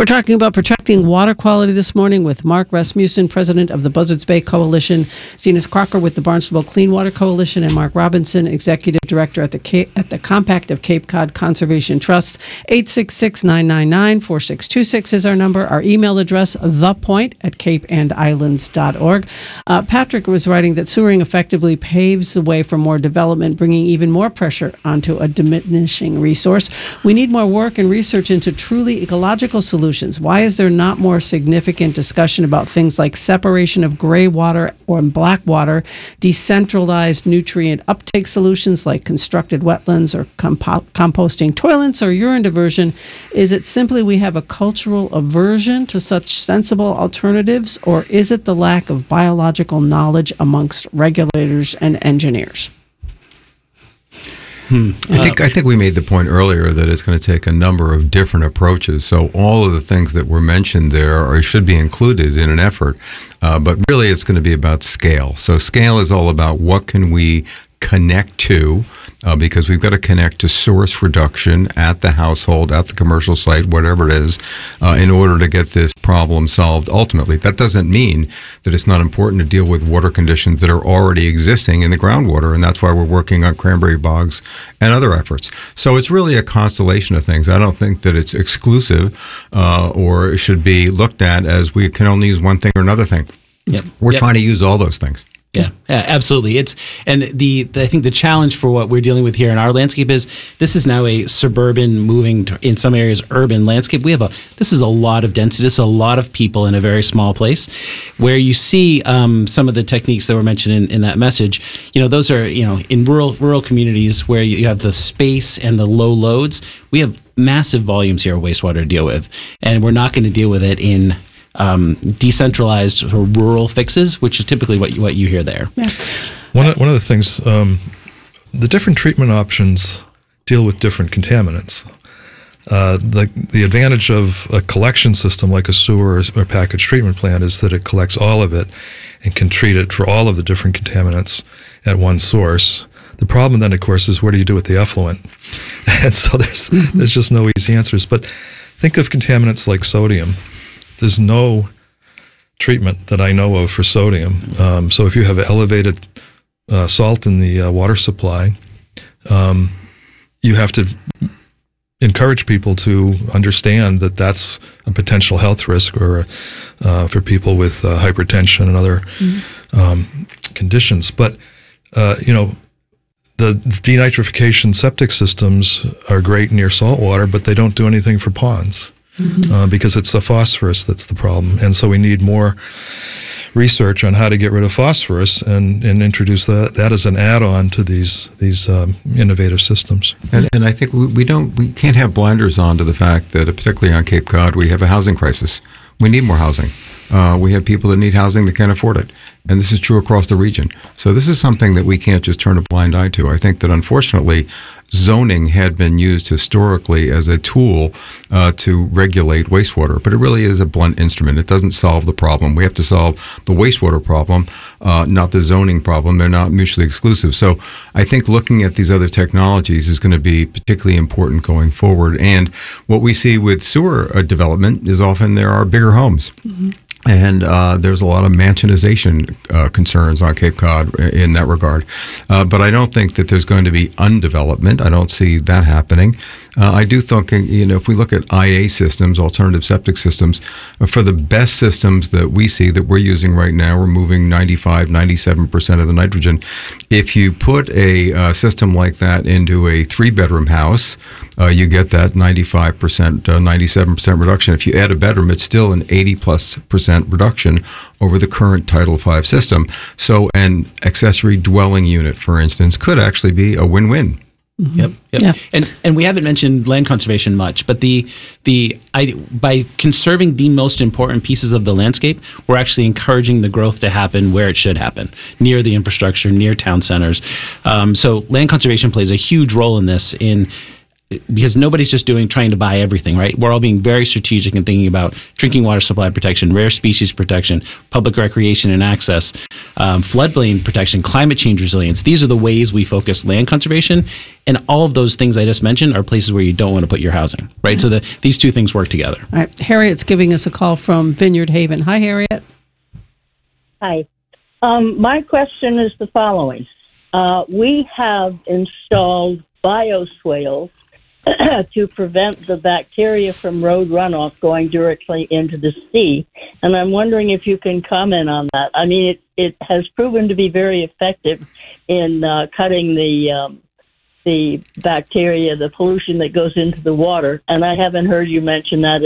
We're talking about protecting water quality this morning with Mark Rasmussen, president of the Buzzards Bay Coalition, Zenas Crocker with the Barnstable Clean Water Coalition, and Mark Robinson, executive director at the Compact of Cape Cod Conservation Trust. 866-999-4626 is our number. Our email address, thepoint@capeandislands.org. Patrick was writing that sewering effectively paves the way for more development, bringing even more pressure onto a diminishing resource. We need more work and research into truly ecological solutions. Why is there not more significant discussion about things like separation of gray water or black water, decentralized nutrient uptake solutions like constructed wetlands or composting toilets or urine diversion? Is it simply we have a cultural aversion to such sensible alternatives, or is it the lack of biological knowledge amongst regulators and engineers? I think we made the point earlier that it's going to take a number of different approaches. So all of the things that were mentioned there should be included in an effort. But really, it's going to be about scale. So scale is all about what can we connect to, because we've got to connect to source reduction at the household, at the commercial site, whatever it is, in order to get this problem solved ultimately. That doesn't mean that it's not important to deal with water conditions that are already existing in the groundwater, and that's why we're working on cranberry bogs and other efforts. So it's really a constellation of things. I don't think that it's exclusive or it should be looked at as we can only use one thing or another thing. We're trying to use all those things. Yeah, absolutely. I think the challenge for what we're dealing with here in our landscape is this is now a suburban moving to, in some areas, urban landscape. This is a lot of density. This is a lot of people in a very small place. Where you see some of the techniques that were mentioned in that message, those are, in rural communities where you have the space and the low loads. We have massive volumes here of wastewater to deal with, and we're not going to deal with it in decentralized or rural fixes, which is typically what you hear there. Yeah. One of the things, the different treatment options deal with different contaminants. The advantage of a collection system like a sewer or package treatment plant is that it collects all of it and can treat it for all of the different contaminants at one source. The problem then, of course, is what do you do with the effluent? And so there's just no easy answers. But think of contaminants like sodium. There's no treatment that I know of for sodium. So if you have elevated salt in the water supply, you have to encourage people to understand that that's a potential health risk, or for people with hypertension and other conditions. But the denitrification septic systems are great near salt water, but they don't do anything for ponds. Because it's the phosphorus that's the problem. And so we need more research on how to get rid of phosphorus and introduce that as an add-on to these innovative systems. And I think we can't have blinders on to the fact that, particularly on Cape Cod, we have a housing crisis. We need more housing. We have people that need housing that can't afford it. And this is true across the region. So this is something that we can't just turn a blind eye to. I think that, unfortunately, zoning had been used historically as a tool to regulate wastewater, but it really is a blunt instrument. It doesn't solve the problem. We have to solve the wastewater problem, not the zoning problem. They're not mutually exclusive. So I think looking at these other technologies is going to be particularly important going forward. And what we see with sewer development is often there are bigger homes. And there's a lot of mansionization concerns on Cape Cod in that regard. But I don't think that there's going to be undevelopment. I don't see that happening. I do think, if we look at IA systems, alternative septic systems, for the best systems that we see that we're using right now, we're moving 97% of the nitrogen. If you put a system like that into a 3-bedroom house, you get that 95%, 97% reduction. If you add a bedroom, it's still an 80+% reduction over the current Title V system. So an accessory dwelling unit, for instance, could actually be a win-win. Yep. Yeah. And we haven't mentioned land conservation much, but by conserving the most important pieces of the landscape, we're actually encouraging the growth to happen where it should happen, near the infrastructure, near town centers. So land conservation plays a huge role in this, in because nobody's just trying to buy everything, right? We're all being very strategic and thinking about drinking water supply protection, rare species protection, public recreation and access, floodplain protection, climate change resilience. These are the ways we focus land conservation. And all of those things I just mentioned are places where you don't want to put your housing, right? So these two things work together. All right. Harriet's giving us a call from Vineyard Haven. Hi, Harriet. Hi. My question is the following. We have installed bioswales to prevent the bacteria from road runoff going directly into the sea. And I'm wondering if you can comment on that. I mean, it has proven to be very effective in cutting the bacteria, the pollution that goes into the water. And I haven't heard you mention that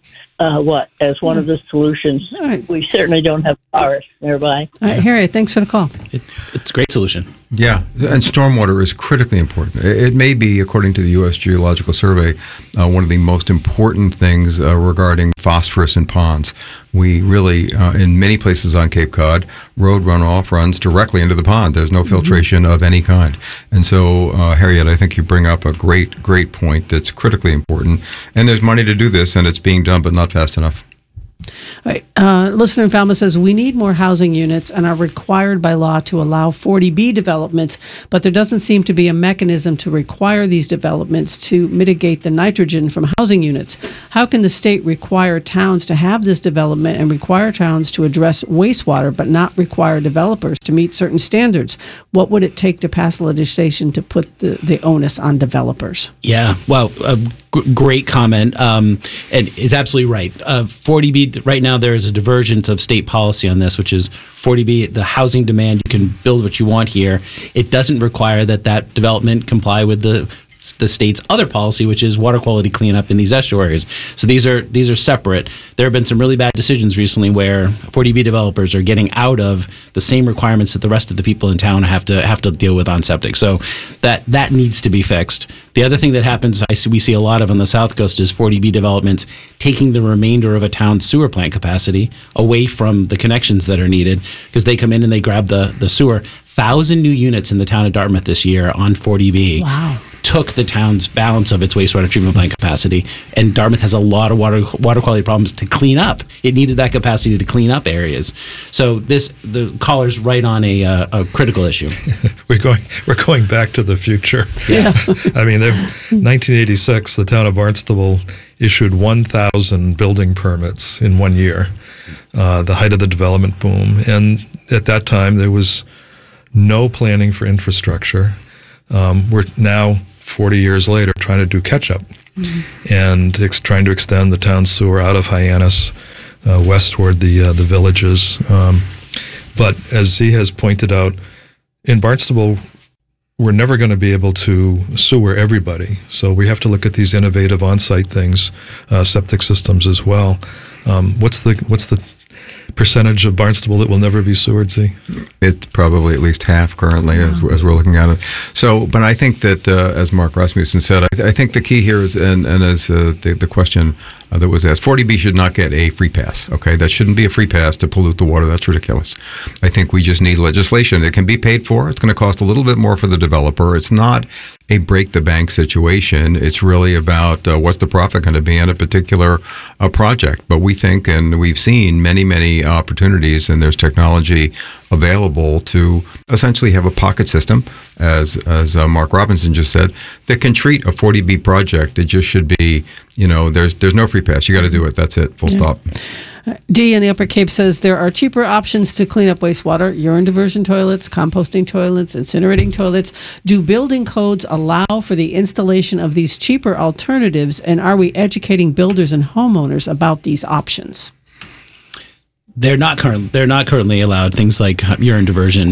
as one of the solutions. All right. We certainly don't have forests nearby. All right, Harriet, thanks for the call. It's a great solution. Yeah, and stormwater is critically important. It may be, according to the U.S. Geological Survey, one of the most important things regarding phosphorus in ponds. We really, in many places on Cape Cod, road runoff runs directly into the pond. There's no filtration of any kind. And so, Harriet, I think you bring up a great point that's critically important. And there's money to do this, and it's being done, but not fast enough. All right. Listener in Falmouth says, we need more housing units and are required by law to allow 40B developments, but there doesn't seem to be a mechanism to require these developments to mitigate the nitrogen from housing units. How can the state require towns to have this development and require towns to address wastewater, but not require developers to meet certain standards? What would it take to pass legislation to put the onus on developers? Yeah, well, great comment, and is absolutely right. 40B, right now there is a divergence of state policy on this, which is 40B, the housing demand, you can build what you want here. It doesn't require that development comply with the state's other policy, which is water quality cleanup in these estuaries. So these are separate. There have been some really bad decisions recently where 40B developers are getting out of the same requirements that the rest of the people in town have to deal with on septic. So that needs to be fixed. The other thing that happens, we see a lot of on the South Coast, is 40B developments taking the remainder of a town's sewer plant capacity away from the connections that are needed, because they come in and they grab the sewer. 1,000 new units in the town of Dartmouth this year on 40B. Wow. Took the town's balance of its wastewater treatment plant capacity, and Dartmouth has a lot of water quality problems to clean up. It needed that capacity to clean up areas. So the caller's right on a critical issue. We're going back to the future. Yeah. I mean, 1986, the town of Barnstable issued 1,000 building permits in 1 year, the height of the development boom. And at that time, there was no planning for infrastructure. We're now 40 years later trying to do catch-up and trying to extend the town sewer out of Hyannis west toward the villages. But as Z has pointed out, in Barnstable, we're never going to be able to sewer everybody. So we have to look at these innovative on-site things, septic systems as well. What's the percentage of Barnstable that will never be sewered, Z? It's probably at least half currently as we're looking at it. So, but I think that, as Mark Rasmussen said, I think the key here is, and as the question that was asked, 40B should not get a free pass, okay? That shouldn't be a free pass to pollute the water. That's ridiculous. I think we just need legislation. It can be paid for. It's going to cost a little bit more for the developer. It's not a break-the-bank situation. It's really about what's the profit going to be on a particular project. But we think, and we've seen many opportunities, and there's technology available to essentially have a pocket system, as Mark Robinson just said, that can treat a 40B project. It just should be, there's no free pass. You got to do it. That's it. Full stop. D in the Upper Cape says there are cheaper options to clean up wastewater: urine diversion toilets, composting toilets, incinerating toilets. Do building codes allow for the installation of these cheaper alternatives, and are we educating builders and homeowners about these options? They're not currently allowed things like urine diversion.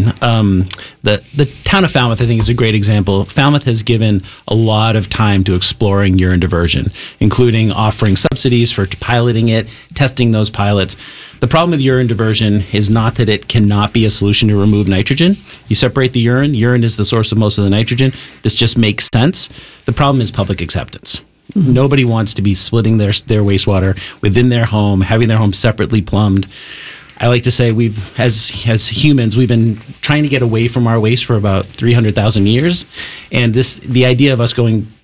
The town of Falmouth, I think, is a great example. Falmouth has given a lot of time to exploring urine diversion, including offering subsidies for piloting it, testing those pilots. The problem with urine diversion is not that it cannot be a solution to remove nitrogen. You separate the urine. Urine is the source of most of the nitrogen. This just makes sense. The problem is public acceptance. Nobody wants to be splitting their wastewater within their home, having their home separately plumbed. I like to say as humans, we've been trying to get away from our waste for about 300,000 years. And the idea of us going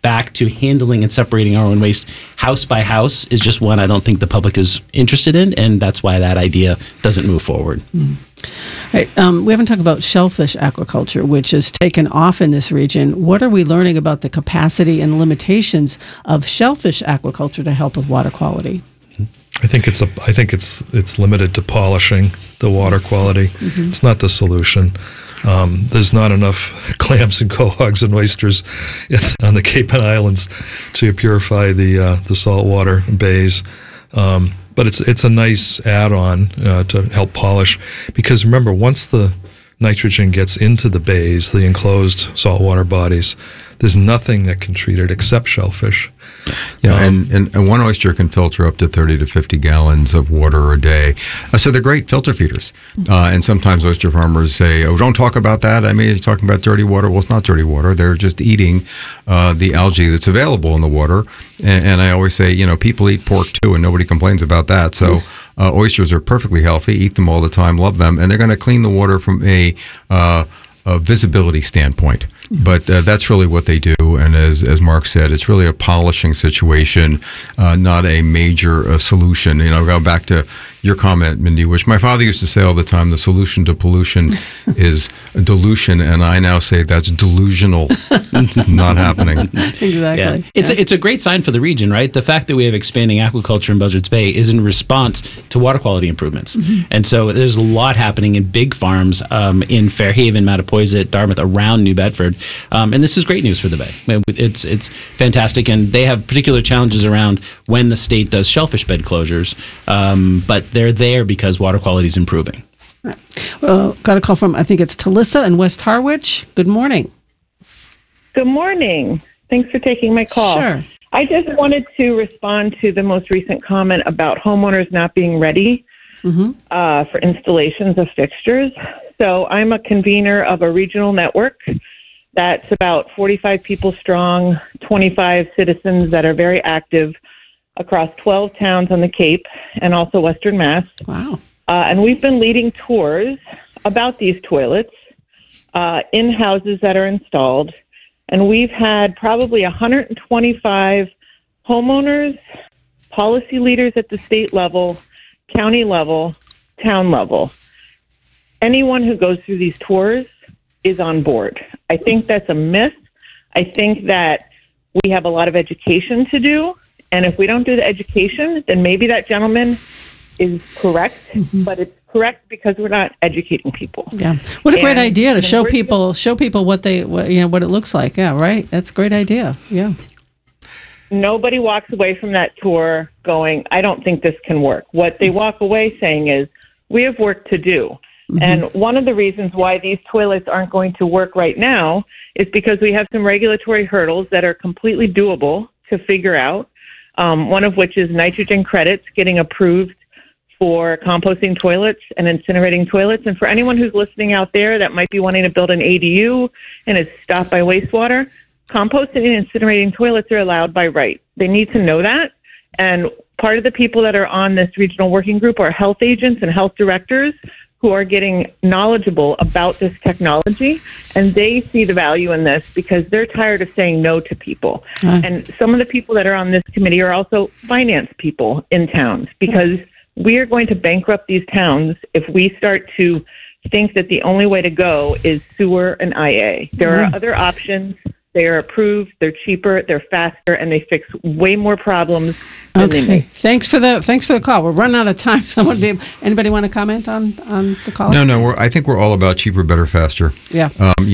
back to handling and separating our own waste house by house is just one I don't think the public is interested in, and that's why that idea doesn't move forward. Right. We haven't talked about shellfish aquaculture, which has taken off in this region. What are we learning about the capacity and limitations of shellfish aquaculture to help with water quality? I think it's limited to polishing the water quality. It's not the solution. There's not enough clams and quahogs and oysters on the Cape and Islands to purify the saltwater bays. But it's a nice add-on to help polish, because remember, once the nitrogen gets into the bays, the enclosed saltwater bodies, there's nothing that can treat it except shellfish. Yeah, and one oyster can filter up to 30 to 50 gallons of water a day. So they're great filter feeders. And sometimes oyster farmers say, oh, don't talk about that. I mean, you're talking about dirty water. Well, it's not dirty water. They're just eating the algae that's available in the water. And I always say, people eat pork too, and nobody complains about that. So oysters are perfectly healthy. Eat them all the time, love them. And they're going to clean the water from a visibility standpoint. But that's really what they do. And as Mark said, it's really a polishing situation, not a major solution. Go back to your comment, Mindy, which my father used to say all the time, the solution to pollution is dilution. And I now say that's delusional. It's not happening. Exactly. Yeah. It's a great sign for the region, right? The fact that we have expanding aquaculture in Buzzards Bay is in response to water quality improvements. And so there's a lot happening in big farms in Fairhaven, Mattapoisett, Dartmouth, around New Bedford. And this is great news for the Bay. It's fantastic. And they have particular challenges around when the state does shellfish bed closures. But they're there because water quality is improving. Well, got a call from, I think it's Talissa in West Harwich. Good morning. Good morning. Thanks for taking my call. Sure. I just wanted to respond to the most recent comment about homeowners not being ready for installations of fixtures. So I'm a convener of a regional network that's about 45 people strong, 25 citizens that are very active across 12 towns on the Cape and also Western Mass. Wow. And we've been leading tours about these toilets in houses that are installed. And we've had probably 125 homeowners, policy leaders at the state level, county level, town level. Anyone who goes through these tours is on board. I think that's a myth. I think that we have a lot of education to do. And if we don't do the education, then maybe that gentleman is correct, but it's correct because we're not educating people. Yeah. What a great idea to show we're people what it looks like. Yeah, right? That's a great idea. Yeah. Nobody walks away from that tour going, I don't think this can work. What they walk away saying is, we have work to do. And one of the reasons why these toilets aren't going to work right now is because we have some regulatory hurdles that are completely doable to figure out. One of which is nitrogen credits getting approved for composting toilets and incinerating toilets. And for anyone who's listening out there that might be wanting to build an ADU and is stopped by wastewater, composting and incinerating toilets are allowed by right. They need to know that. And part of the people that are on this regional working group are health agents and health directors who are getting knowledgeable about this technology, and they see the value in this because they're tired of saying no to people. And some of the people that are on this committee are also finance people in towns, because we are going to bankrupt these towns if we start to think that the only way to go is sewer and IA. There are other options. They are approved, they're cheaper, they're faster, and they fix way more problems than they make. Thanks for the call. We're running out of time. Anybody want to comment on the call? No. I think we're all about cheaper, better, faster. Yeah.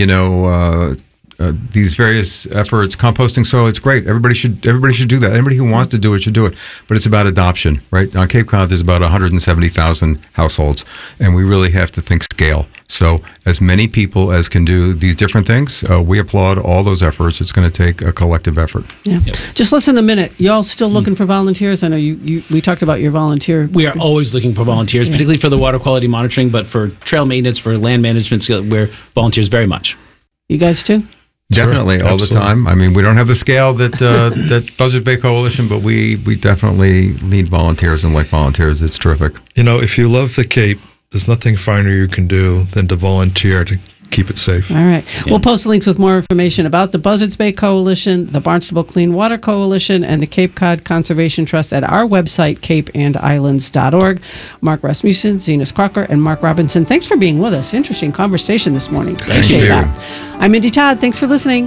These various efforts, composting soil, it's great. Everybody should do that. Anybody who wants to do it should do it. But it's about adoption, right? On Cape Cod, there's about 170,000 households, and we really have to think scale. So as many people as can do these different things, we applaud all those efforts. It's going to take a collective effort. Yeah. Yep. Just listen a minute. Y'all still looking for volunteers? I know we talked about your volunteer. We are always looking for volunteers, particularly for the water quality monitoring, but for trail maintenance, for land management, we're volunteers very much. You guys too? Definitely, all the time. I mean, we don't have the scale that Buzzards Bay Coalition, but we definitely need volunteers and like volunteers. It's terrific. If you love the Cape, there's nothing finer you can do than to volunteer to keep it safe. All right. We'll post links with more information about the Buzzards Bay Coalition, the Barnstable Clean Water Coalition, and the Cape Cod Conservation Trust at our website, capeandislands.org. Mark Rasmussen, Zenas Crocker, and Mark Robinson, thanks for being with us. Interesting conversation this morning. Appreciate you. that. I'm Mindy Todd. Thanks for listening.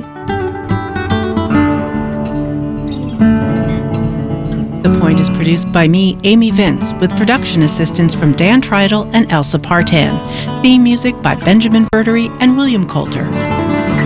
The Point is produced by me, Amy Vince, with production assistance from Dan Treidel and Elsa Partan. Theme music by Benjamin Verdery and William Coulter.